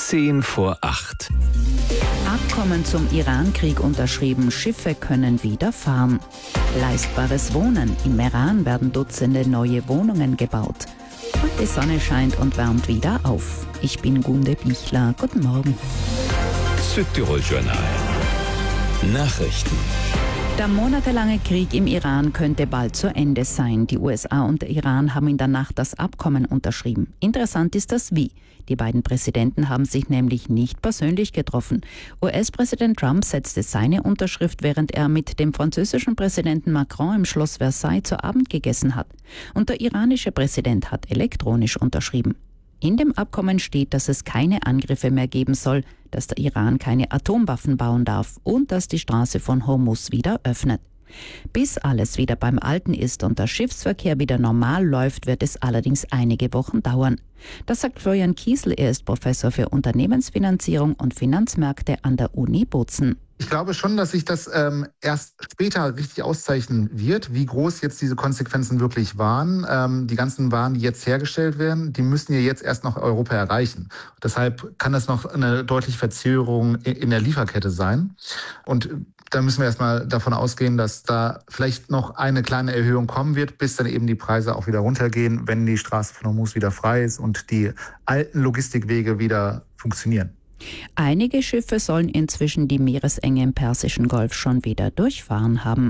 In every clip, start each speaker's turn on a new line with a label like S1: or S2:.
S1: 7:10.
S2: Abkommen zum Iran-Krieg unterschrieben, Schiffe können wieder fahren. Leistbares Wohnen. Im Iran werden Dutzende neue Wohnungen gebaut. Und die Sonne scheint und wärmt wieder auf. Ich bin Gunde Bichler. Guten Morgen.
S1: Südtirol-Journal. Nachrichten.
S2: Der monatelange Krieg im Iran könnte bald zu Ende sein. Die USA und der Iran haben in der Nacht das Abkommen unterschrieben. Interessant ist das Wie. Die beiden Präsidenten haben sich nämlich nicht persönlich getroffen. US-Präsident Trump setzte seine Unterschrift, während er mit dem französischen Präsidenten Macron im Schloss Versailles zu Abend gegessen hat. Und der iranische Präsident hat elektronisch unterschrieben. In dem Abkommen steht, dass es keine Angriffe mehr geben soll, dass der Iran keine Atomwaffen bauen darf und dass die Straße von Hormuz wieder öffnet. Bis alles wieder beim Alten ist und der Schiffsverkehr wieder normal läuft, wird es allerdings einige Wochen dauern. Das sagt Florian Kiesel, er ist Professor für Unternehmensfinanzierung und Finanzmärkte an der Uni Bozen.
S3: Ich glaube schon, dass sich das erst später richtig auszeichnen wird, wie groß jetzt diese Konsequenzen wirklich waren. Die ganzen Waren, die jetzt hergestellt werden, die müssen ja jetzt erst noch Europa erreichen. Deshalb kann das noch eine deutliche Verzögerung in der Lieferkette sein. Und da müssen wir erstmal davon ausgehen, dass da vielleicht noch eine kleine Erhöhung kommen wird, bis dann eben die Preise auch wieder runtergehen, wenn die Straße von Hormuz wieder frei ist und die alten Logistikwege wieder funktionieren.
S2: Einige Schiffe sollen inzwischen die Meeresenge im Persischen Golf schon wieder durchfahren haben.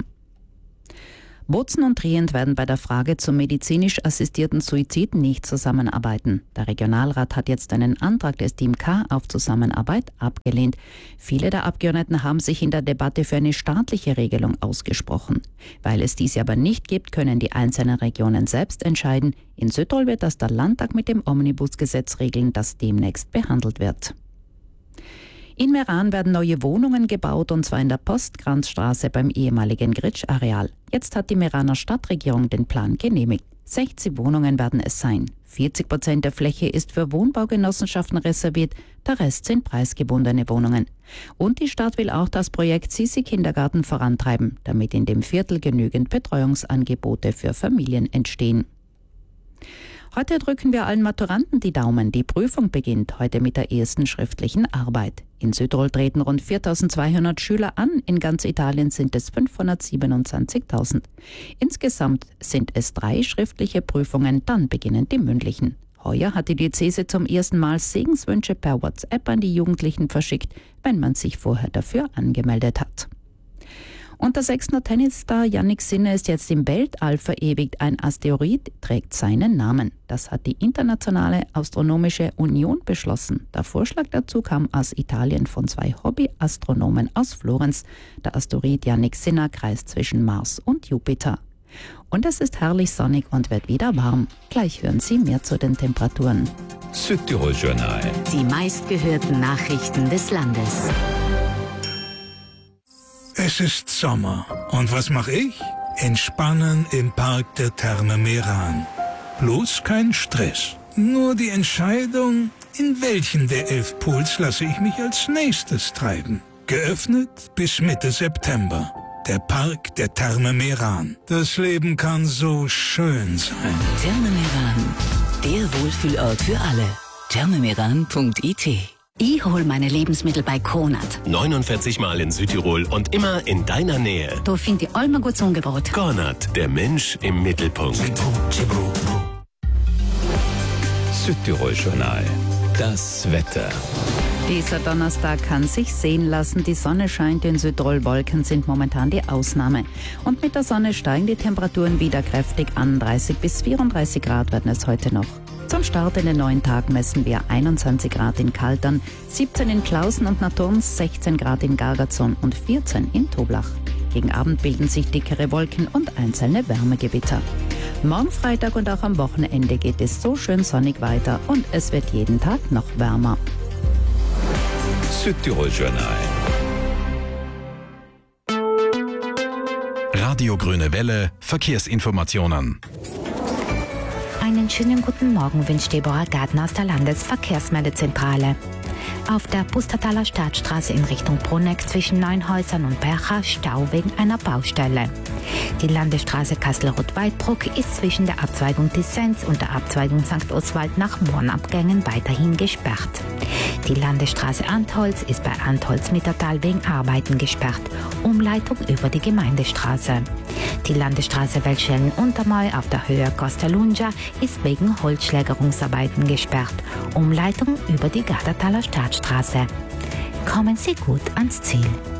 S2: Bozen und Trient werden bei der Frage zum medizinisch assistierten Suizid nicht zusammenarbeiten. Der Regionalrat hat jetzt einen Antrag des Team K auf Zusammenarbeit abgelehnt. Viele der Abgeordneten haben sich in der Debatte für eine staatliche Regelung ausgesprochen. Weil es diese aber nicht gibt, können die einzelnen Regionen selbst entscheiden. In Südtirol wird das der Landtag mit dem Omnibusgesetz regeln, das demnächst behandelt wird. In Meran werden neue Wohnungen gebaut, und zwar in der Postkranzstraße beim ehemaligen Gritsch-Areal. Jetzt hat die Meraner Stadtregierung den Plan genehmigt. 60 Wohnungen werden es sein. 40% der Fläche ist für Wohnbaugenossenschaften reserviert, der Rest sind preisgebundene Wohnungen. Und die Stadt will auch das Projekt Sisi Kindergarten vorantreiben, damit in dem Viertel genügend Betreuungsangebote für Familien entstehen. Heute drücken wir allen Maturanten die Daumen. Die Prüfung beginnt heute mit der ersten schriftlichen Arbeit. In Südtirol treten rund 4.200 Schüler an. In ganz Italien sind es 527.000. Insgesamt sind es 3 schriftliche Prüfungen, dann beginnen die mündlichen. Heuer hat die Diözese zum ersten Mal Segenswünsche per WhatsApp an die Jugendlichen verschickt, wenn man sich vorher dafür angemeldet hat. Und der Sechsner Tennisstar Jannik Sinner ist jetzt im Weltall verewigt. Ein Asteroid trägt seinen Namen. Das hat die Internationale Astronomische Union beschlossen. Der Vorschlag dazu kam aus Italien von 2 Hobbyastronomen aus Florenz. Der Asteroid Jannik Sinner kreist zwischen Mars und Jupiter. Und es ist herrlich sonnig und wird wieder warm. Gleich hören Sie mehr zu den Temperaturen.
S1: Südtirol-Journal.
S4: Die meistgehörten Nachrichten des Landes.
S5: Es ist Sommer. Und was mache ich? Entspannen im Park der Therme Meran. Bloß kein Stress. Nur die Entscheidung, in welchen der 11 Pools lasse ich mich als nächstes treiben. Geöffnet bis Mitte September. Der Park der Therme Meran. Das Leben kann so schön sein.
S4: Therme Meran. Der Wohlfühlort für alle. thermemeran.it. Ich hol meine Lebensmittel bei Konrad.
S6: 49 Mal in Südtirol und immer in deiner Nähe.
S4: Da finde ich all mein gutes Angebot.
S6: Konrad, der Mensch im Mittelpunkt.
S1: Südtirol-Journal. Das Wetter.
S2: Dieser Donnerstag kann sich sehen lassen. Die Sonne scheint in Südtirol, Wolken sind momentan die Ausnahme. Und mit der Sonne steigen die Temperaturen wieder kräftig an. 30 bis 34 Grad werden es heute noch. Zum Start in den neuen Tag messen wir 21 Grad in Kaltern, 17 in Klausen und Naturns, 16 Grad in Gargazon und 14 in Toblach. Gegen Abend bilden sich dickere Wolken und einzelne Wärmegewitter. Morgen Freitag und auch am Wochenende geht es so schön sonnig weiter und es wird jeden Tag noch wärmer.
S1: Südtirol-Journal.
S7: Radio Grüne Welle, Verkehrsinformationen.
S8: Einen schönen guten Morgen wünscht Deborah Gartner aus der Landesverkehrsmeldezentrale. Auf der Pustertaler Stadtstraße in Richtung Bruneck zwischen Neuenhäusern und Percha Stau wegen einer Baustelle. Die Landesstraße Kassel-Roth-Weidbruck ist zwischen der Abzweigung Tissenz und der Abzweigung St. Oswald nach Bornabgängen weiterhin gesperrt. Die Landesstraße Antholz ist bei Antholz-Mittertal wegen Arbeiten gesperrt. Umleitung über die Gemeindestraße. Die Landesstraße Weltschellen-Untermoy auf der Höhe Costa Lunga ist wegen Holzschlägerungsarbeiten gesperrt. Umleitung über die Gardertaler Stadtstraße. Kommen Sie gut ans Ziel.